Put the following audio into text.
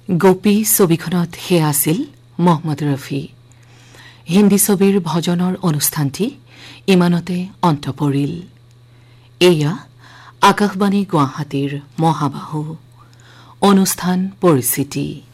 গোপী ছবিখনত হে আছিল মহম্মদ ৰফি। হিন্দী ছবিৰ ভজনৰ অনুষ্ঠানটি ইমানতে অন্ত পৰিল। এয়া আকাশবাণী গুৱাহাটীৰ মহাবাহু অনুষ্ঠান পৰিচিতি।